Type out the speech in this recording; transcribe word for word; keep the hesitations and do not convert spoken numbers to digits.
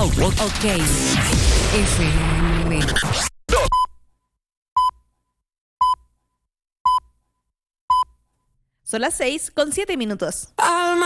Ok. F M. Son las seis con siete minutos.